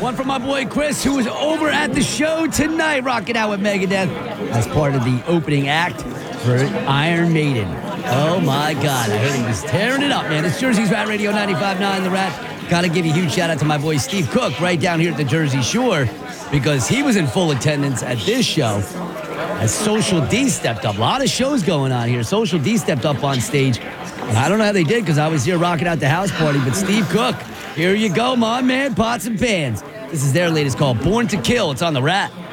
One from my boy Chris, who was over at the show tonight, rocking out with Megadeth as part of the opening act for Iron Maiden. Oh my God, I heard he was tearing it up, man. It's Jersey's Rat Radio 95.9 The Rat. Gotta give you a huge shout out to my boy Steve Cook right down here at the Jersey Shore, because he was in full attendance at this show as Social D stepped up. A lot of shows going on here. Social D stepped up on stage. And I don't know how they did because I was here rocking out the house party, but Steve Cook, here you go, my man, Pots and Pans. This is their latest call, Born to Kill. It's on The Rat.